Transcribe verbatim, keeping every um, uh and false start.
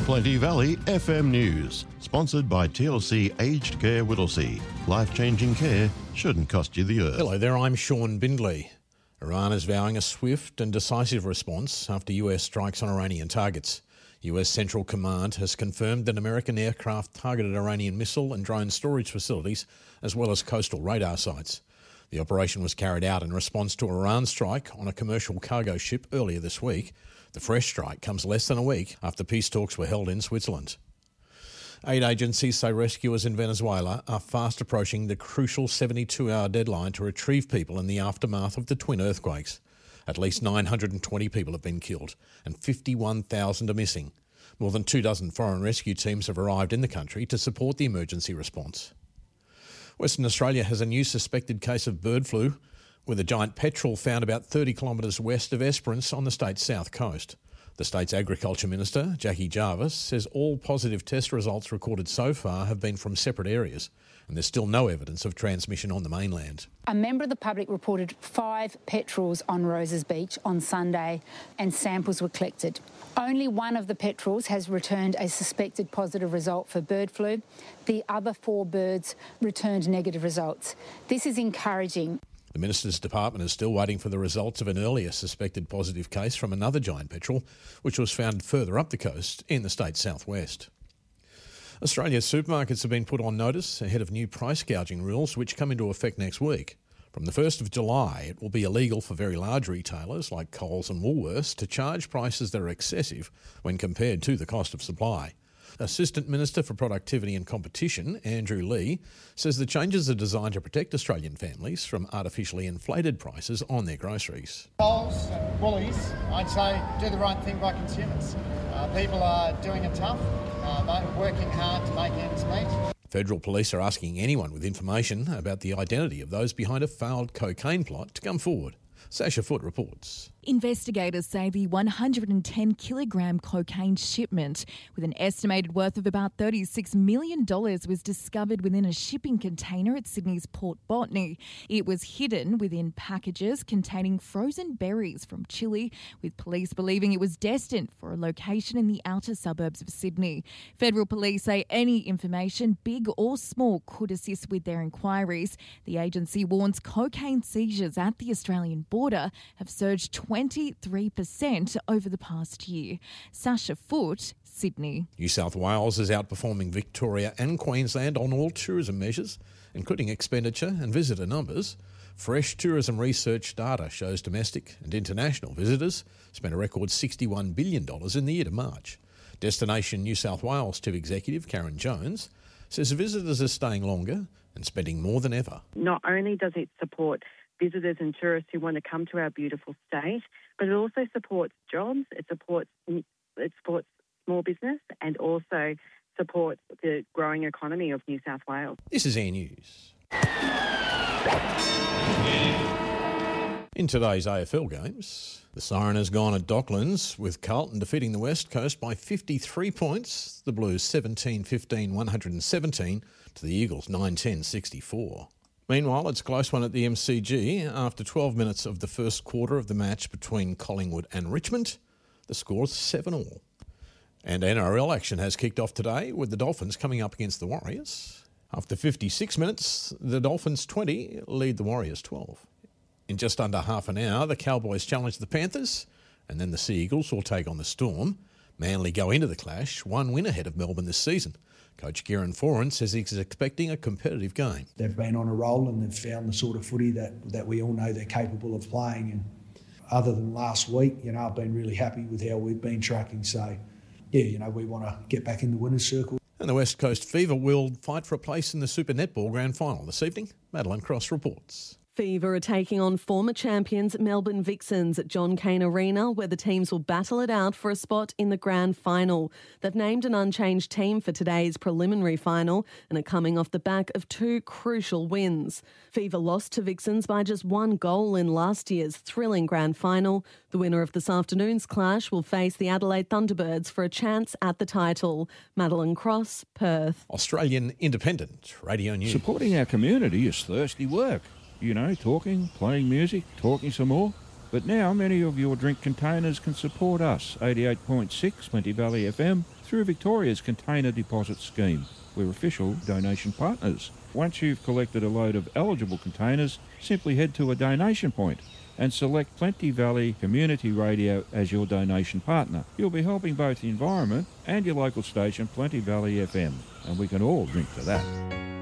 Plenty Valley F M News, sponsored by T L C Aged Care Whittlesea. Life-changing care shouldn't cost you the earth. Hello there, I'm Sean Bindley. Iran is vowing a swift and decisive response after U S strikes on Iranian targets. U S Central Command has confirmed that American aircraft targeted Iranian missile and drone storage facilities, as well as coastal radar sites. The operation was carried out in response to Iran's strike on a commercial cargo ship earlier this week. The fresh strike comes less than a week after peace talks were held in Switzerland. Aid agencies say rescuers in Venezuela are fast approaching the crucial seventy-two hour deadline to retrieve people in the aftermath of the twin earthquakes. At least nine hundred twenty people have been killed and fifty-one thousand are missing. More than two dozen foreign rescue teams have arrived in the country to support the emergency response. Western Australia has a new suspected case of bird flu, with a giant petrel found about thirty kilometres west of Esperance on the state's south coast. The state's Agriculture Minister, Jackie Jarvis, says all positive test results recorded so far have been from separate areas, and there's still no evidence of transmission on the mainland. A member of the public reported five petrels on Roses Beach on Sunday, and samples were collected. Only one of the petrels has returned a suspected positive result for bird flu. The other four birds returned negative results. This is encouraging. The Minister's Department is still waiting for the results of an earlier suspected positive case from another giant petrel, which was found further up the coast in the state's southwest. Australia's supermarkets have been put on notice ahead of new price gouging rules which come into effect next week. From the first of July, it will be illegal for very large retailers like Coles and Woolworths to charge prices that are excessive when compared to the cost of supply. Assistant Minister for Productivity and Competition, Andrew Lee, says the changes are designed to protect Australian families from artificially inflated prices on their groceries. Coles and Woolies, I'd say, do the right thing by consumers. Uh, people are doing it tough, uh, they're working hard to make ends meet. Federal police are asking anyone with information about the identity of those behind a failed cocaine plot to come forward. Sasha Foote reports. Investigators say the one hundred ten kilogram cocaine shipment with an estimated worth of about thirty-six million dollars was discovered within a shipping container at Sydney's Port Botany. It was hidden within packages containing frozen berries from Chile, with police believing it was destined for a location in the outer suburbs of Sydney. Federal police say any information, big or small, could assist with their inquiries. The agency warns cocaine seizures at the Australian border have surged twenty-three percent over the past year. Sasha Foote, Sydney. New South Wales is outperforming Victoria and Queensland on all tourism measures, including expenditure and visitor numbers. Fresh tourism research data shows domestic and international visitors spent a record sixty-one billion dollars in the year to March. Destination New South Wales Chief Executive Karen Jones says visitors are staying longer and spending more than ever. Not only does it support visitors and tourists who want to come to our beautiful state, but it also supports jobs, it supports it supports small business and also supports the growing economy of New South Wales. This is Air News. In today's A F L games, the siren has gone at Docklands, with Carlton defeating the West Coast by fifty-three points, the Blues seventeen fifteen one hundred seventeen to the Eagles nine ten sixty-four. Meanwhile, it's a close one at the M C G. After twelve minutes of the first quarter of the match between Collingwood and Richmond, the score is seven all. And N R L action has kicked off today with the Dolphins coming up against the Warriors. After fifty-six minutes, the Dolphins twenty lead the Warriors twelve. In just under half an hour, the Cowboys challenge the Panthers, and then the Sea Eagles will take on the Storm. Manly go into the clash, one win ahead of Melbourne this season. Coach Kieran Foran says he's expecting a competitive game. They've been on a roll and they've found the sort of footy that, that we all know they're capable of playing. And other than last week, you know, I've been really happy with how we've been tracking. So, yeah, you know, we want to get back in the winner's circle. And the West Coast Fever will fight for a place in the Super Netball Grand Final this evening. Madeline Cross reports. Fever are taking on former champions Melbourne Vixens at John Cain Arena, where the teams will battle it out for a spot in the grand final. They've named an unchanged team for today's preliminary final and are coming off the back of two crucial wins. Fever lost to Vixens by just one goal in last year's thrilling grand final. The winner of this afternoon's clash will face the Adelaide Thunderbirds for a chance at the title. Madeline Cross, Perth. Australian Independent Radio News. Supporting our community is thirsty work. You know, talking, playing music, talking some more. But now many of your drink containers can support us, eighty-eight point six Plenty Valley F M, through Victoria's Container Deposit Scheme. We're official donation partners. Once you've collected a load of eligible containers, simply head to a donation point and select Plenty Valley Community Radio as your donation partner. You'll be helping both the environment and your local station, Plenty Valley F M, and we can all drink to that.